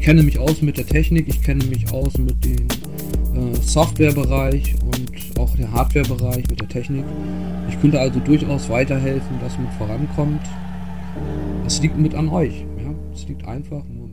kenne mich aus mit der Technik, ich kenne mich aus mit dem Softwarebereich und auch der Hardwarebereich mit der Technik. Ich könnte also durchaus weiterhelfen, dass man vorankommt. Es liegt mit an euch. Ja? Es liegt einfach nur